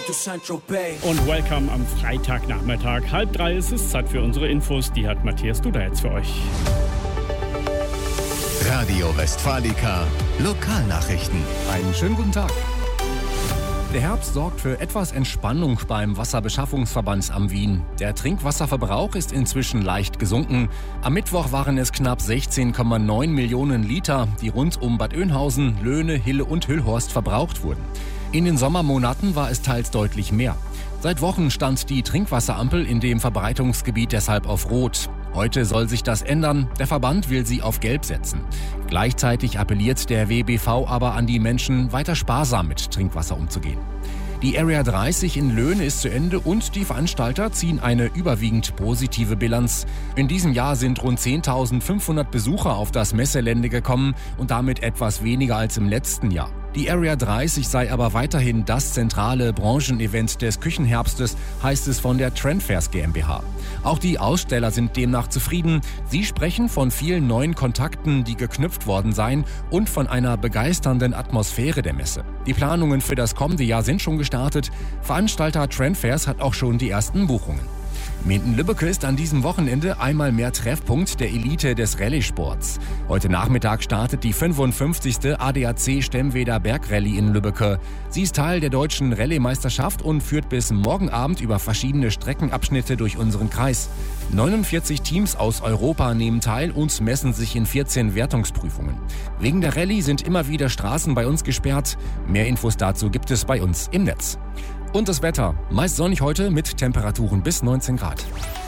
Und welcome am Freitagnachmittag. 2:30 ist es, Zeit für unsere Infos. Die hat Matthias Duda jetzt für euch. Radio Westfalica, Lokalnachrichten. Einen schönen guten Tag. Der Herbst sorgt für etwas Entspannung beim Wasserbeschaffungsverband am Wien. Der Trinkwasserverbrauch ist inzwischen leicht gesunken. Am Mittwoch waren es knapp 16,9 Millionen Liter, die rund um Bad Oeynhausen, Löhne, Hille und Hüllhorst verbraucht wurden. In den Sommermonaten war es teils deutlich mehr. Seit Wochen stand die Trinkwasserampel in dem Verbreitungsgebiet deshalb auf Rot. Heute soll sich das ändern. Der Verband will sie auf Gelb setzen. Gleichzeitig appelliert der WBV aber an die Menschen, weiter sparsam mit Trinkwasser umzugehen. Die Area 30 in Löhne ist zu Ende und die Veranstalter ziehen eine überwiegend positive Bilanz. In diesem Jahr sind rund 10.500 Besucher auf das Messelände gekommen und damit etwas weniger als im letzten Jahr. Die Area 30 sei aber weiterhin das zentrale Branchenevent des Küchenherbstes, heißt es von der Trendfairs GmbH. Auch die Aussteller sind demnach zufrieden. Sie sprechen von vielen neuen Kontakten, die geknüpft worden seien und von einer begeisternden Atmosphäre der Messe. Die Planungen für das kommende Jahr sind schon gestartet. Veranstalter Trendfairs hat auch schon die ersten Buchungen. Minden-Lübbecke ist an diesem Wochenende einmal mehr Treffpunkt der Elite des Rallye-Sports. Heute Nachmittag startet die 55. ADAC Stemmweder Bergrallye in Lübbecke. Sie ist Teil der deutschen Rallye-Meisterschaft und führt bis morgen Abend über verschiedene Streckenabschnitte durch unseren Kreis. 49 Teams aus Europa nehmen teil und messen sich in 14 Wertungsprüfungen. Wegen der Rallye sind immer wieder Straßen bei uns gesperrt. Mehr Infos dazu gibt es bei uns im Netz. Und das Wetter, meist sonnig heute mit Temperaturen bis 19 Grad.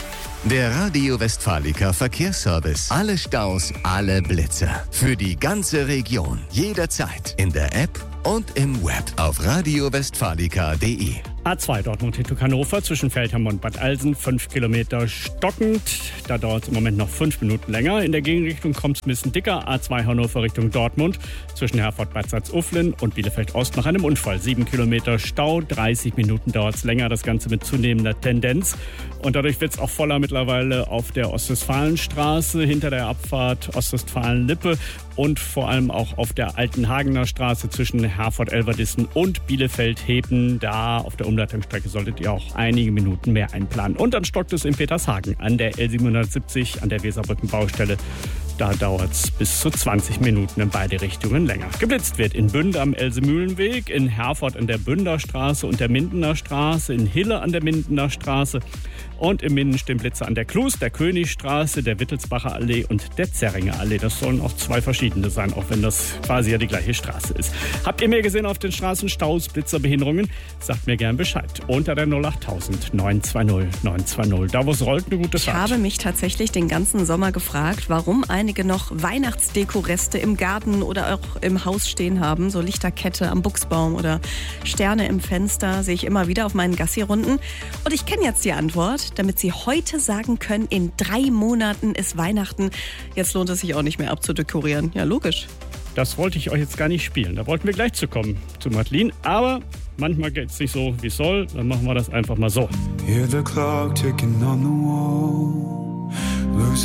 Der Radio Westfalica Verkehrsservice. Alle Staus, alle Blitzer. Für die ganze Region. Jederzeit. In der App und im Web. Auf radiowestfalica.de. A2 Dortmund-Hannover zwischen Feldham und Bad Alsen, 5 Kilometer stockend. Da dauert es im Moment noch 5 Minuten länger. In der Gegenrichtung kommt es ein bisschen dicker. A2 Hannover Richtung Dortmund zwischen Herford-Bad Salzuflen und Bielefeld-Ost nach einem Unfall. 7 Kilometer Stau, 30 Minuten dauert es länger. Das Ganze mit zunehmender Tendenz. Und dadurch wird es auch voller mittlerweile auf der Ostwestfalenstraße hinter der Abfahrt Ostwestfalen-Lippe und vor allem auch auf der Altenhagener Straße zwischen Herford-Elverdissen und Bielefeld-Heben. Da auf der Umleitungsstrecke solltet ihr auch einige Minuten mehr einplanen. Und dann stockt es in Petershagen an der L770 an der Weserbrückenbaustelle. Da dauert es bis zu 20 Minuten in beide Richtungen länger. Geblitzt wird in Bünde am Else-Mühlenweg, in Herford an der Bünder Straße und der Mindener Straße, in Hille an der Mindener Straße und im Minden stehen Blitze an der Klus, der Königstraße, der Wittelsbacher Allee und der Zerringer Allee. Das sollen auch 2 verschiedene sein, auch wenn das quasi ja die gleiche Straße ist. Habt ihr mehr gesehen auf den Straßen, Staus, Blitzer, Behinderungen? Sagt mir gern Bescheid. Unter der 08000 920 920. Da wo es rollt, eine gute Fahrt. Ich habe mich tatsächlich den ganzen Sommer gefragt, warum einige noch Weihnachtsdekoreste im Garten oder auch im Haus stehen haben. So Lichterkette am Buchsbaum oder Sterne im Fenster sehe ich immer wieder auf meinen Gassi-Runden. Und ich kenne jetzt die Antwort, damit Sie heute sagen können, in 3 Monaten ist Weihnachten. Jetzt lohnt es sich auch nicht mehr abzudekorieren. Ja, logisch. Das wollte ich euch jetzt gar nicht spielen. Da wollten wir gleich zu kommen, zu Madeline. Aber manchmal geht es nicht so, wie es soll. Dann machen wir das einfach mal so. Hear the clock ticking on the wall.